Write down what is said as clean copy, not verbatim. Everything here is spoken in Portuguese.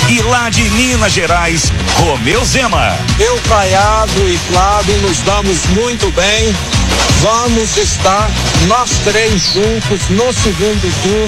E lá de Minas Gerais, Romeu Zema. Eu, Caiado e Flávio, nos damos muito bem. Vamos estar nós três juntos no segundo turno.